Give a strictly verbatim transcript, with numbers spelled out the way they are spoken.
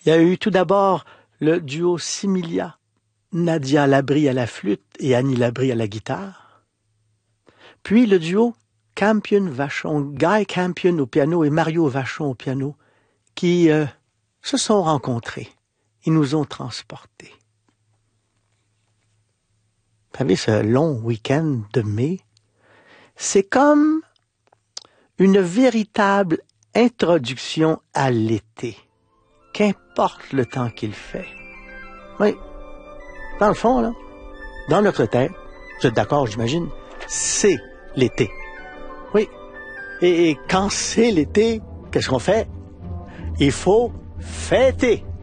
Il y a eu tout d'abord le duo Similia, Nadia Labrie à la flûte et Annie Labrie à la guitare. Puis le duo Campion-Vachon, Guy Campion au piano et Mario Vachon au piano, qui euh, se sont rencontrés. Ils nous ont transportés. Vous savez, ce long week-end de mai, c'est comme une véritable introduction à l'été. Qu'importe le temps qu'il fait. Oui, dans le fond, là, dans notre tête, vous êtes d'accord, j'imagine, c'est l'été. Oui, et, et quand c'est l'été, qu'est-ce qu'on fait? Il faut fêter.